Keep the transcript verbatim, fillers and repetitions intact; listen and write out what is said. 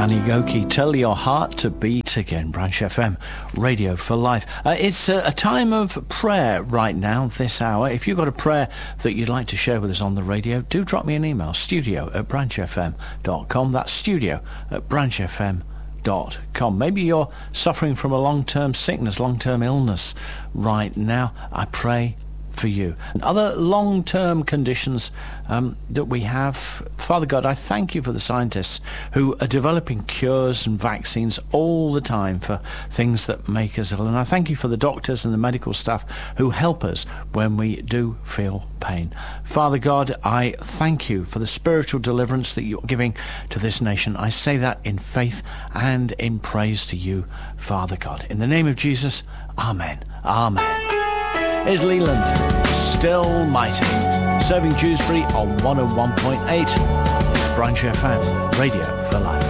Annie Goki, Tell Your Heart to Beat Again, Branch F M, Radio for Life. Uh, it's a, a time of prayer right now, this hour. If you've got a prayer that you'd like to share with us on the radio, do drop me an email, studio at branch f m dot com. That's studio at branch f m dot com. Maybe you're suffering from a long-term sickness, long-term illness right now. I pray for you. And other long-term conditions um, that we have. Father God, I thank you for the scientists who are developing cures and vaccines all the time for things that make us ill. And I thank you for the doctors and the medical staff who help us when we do feel pain. Father God, I thank you for the spiritual deliverance that you're giving to this nation. I say that in faith and in praise to you, Father God. In the name of Jesus, amen. Amen. Is Leland Still Mighty, serving Dewsbury on one oh one point eight. It's Branch F M, Radio for Life.